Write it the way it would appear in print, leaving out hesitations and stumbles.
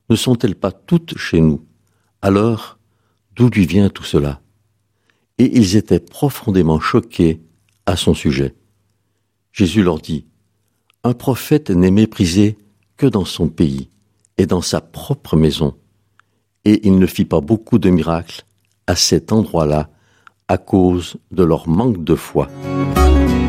ne sont-elles pas toutes chez nous? Alors, d'où lui vient tout cela? Et ils étaient profondément choqués à son sujet. Jésus leur dit, « Un prophète n'est méprisé que dans son pays et dans sa propre maison. » Et il ne fit pas beaucoup de miracles à cet endroit-là à cause de leur manque de foi.